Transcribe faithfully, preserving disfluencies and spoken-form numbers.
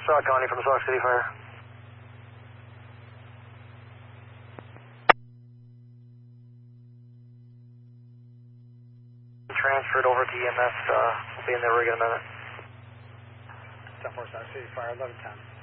Sauk County from Sauk City Fire. Transferred over to E M S. Uh, we'll be in there rig in a minute. ten four Sauk City Fire, eleven ten.